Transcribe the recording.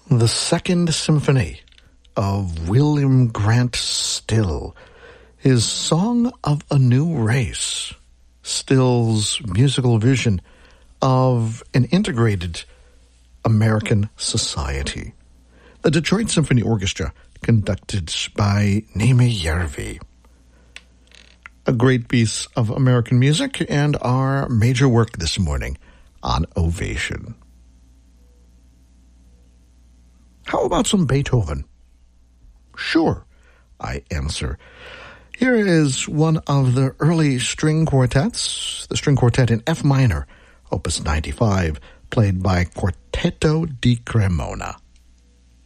The Second Symphony of William Grant Still, his Song of a New Race, Still's musical vision of an integrated American society. The Detroit Symphony Orchestra, conducted by Naomi Järvi. A great piece of American music and our major work this morning on Ovation. How about some Beethoven? Sure, I answer. Here is one of the early string quartets, the string quartet in F minor, Opus 95, played by Quartetto di Cremona.